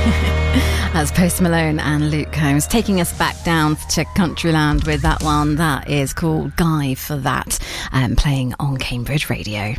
That's Post Malone and Luke Combs taking us back down to Countryland with that one. That is called Guy for That, playing on Cambridge Radio.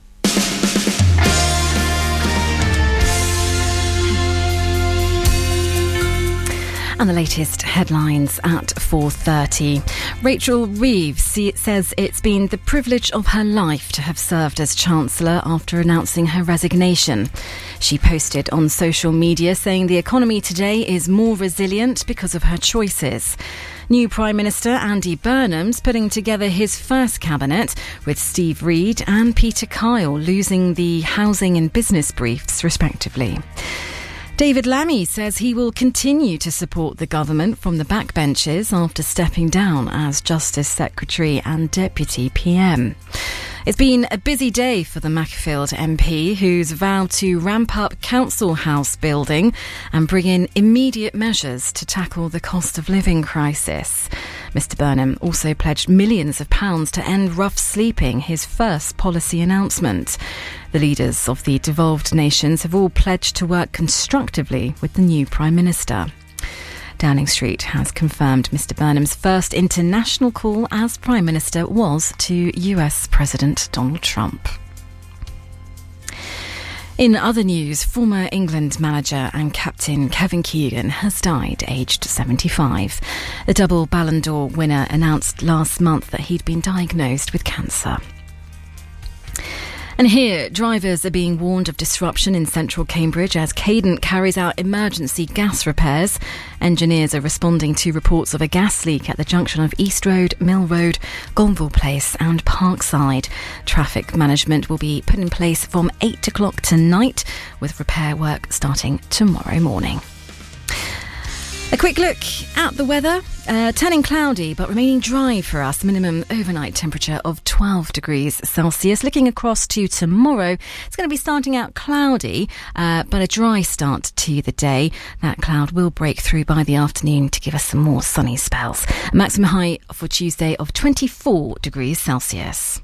And the latest headlines at 4:30. Rachel Reeves says it's been the privilege of her life to have served as Chancellor after announcing her resignation. She posted on social media saying the economy today is more resilient because of her choices. New Prime Minister Andy Burnham's putting together his first cabinet, with Steve Reid and Peter Kyle losing the housing and business briefs respectively. David Lammy says he will continue to support the government from the backbenches after stepping down as Justice Secretary and Deputy PM. It's been a busy day for the Macclesfield MP, who's vowed to ramp up council house building and bring in immediate measures to tackle the cost of living crisis. Mr Burnham also pledged millions of pounds to end rough sleeping, his first policy announcement. The leaders of the devolved nations have all pledged to work constructively with the new Prime Minister. Downing Street has confirmed Mr Burnham's first international call as Prime Minister was to US President Donald Trump. In other news, former England manager and captain Kevin Keegan has died, aged 75. The double Ballon d'Or winner announced last month that he'd been diagnosed with cancer. And here, drivers are being warned of disruption in central Cambridge as Cadent carries out emergency gas repairs. Engineers are responding to reports of a gas leak at the junction of East Road, Mill Road, Gonville Place and Parkside. Traffic management will be put in place from 8 o'clock tonight, with repair work starting tomorrow morning. A quick look at the weather. Turning cloudy but remaining dry for us. Minimum overnight temperature of 12 degrees Celsius. Looking across to tomorrow, it's going to be starting out cloudy, but a dry start to the day. That cloud will break through by the afternoon to give us some more sunny spells. A maximum high for Tuesday of 24 degrees Celsius.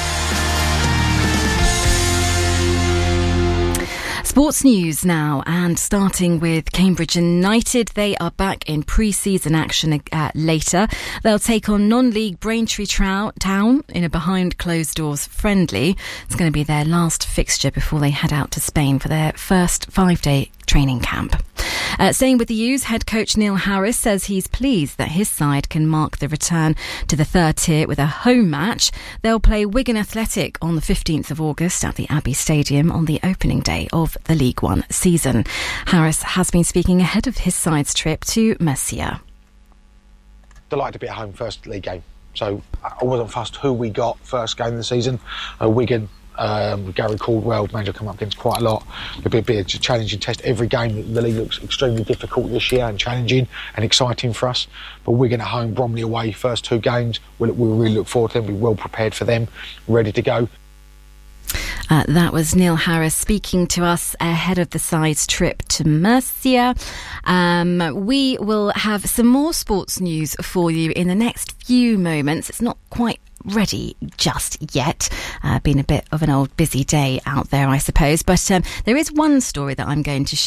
Sports news now, and starting with Cambridge United. They are back in pre-season action later. They'll take on non-league Braintree Town in a behind-closed-doors friendly. It's going to be their last fixture before they head out to Spain for their first 5-day training camp. Staying with the U's, head coach Neil Harris says he's pleased that his side can mark the return to the third tier with a home match. They'll play Wigan Athletic on the 15th of August at the Abbey Stadium on the opening day of the League One season. Harris has been speaking ahead of his side's trip to Murcia. Delighted to be at home first league game. So I wasn't fussed who we got first game of the season. Wigan, Gary Caldwell, manager, come up against quite a lot. It'll be a challenging test. Every game, the league looks extremely difficult this year and challenging and exciting for us. But Wigan at home, Bromley away, first two games, we'll really look forward to them. We're well prepared for them, ready to go. That was Neil Harris speaking to us ahead of the side's trip to Murcia. We will have some more sports news for you in the next few moments. It's not quite ready just yet. Been a bit of an old busy day out there, I suppose. But there is one story that I'm going to share